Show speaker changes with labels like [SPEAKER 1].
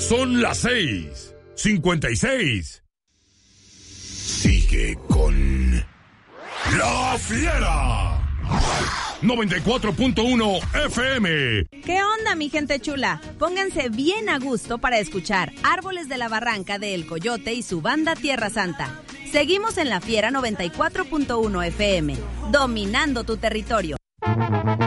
[SPEAKER 1] Son las 6:56. Sigue con La Fiera. 94.1 FM.
[SPEAKER 2] ¿Qué onda, mi gente chula? Pónganse bien a gusto para escuchar Árboles de la Barranca de El Coyote y su banda Tierra Santa. Seguimos en La Fiera 94.1 FM, dominando tu territorio.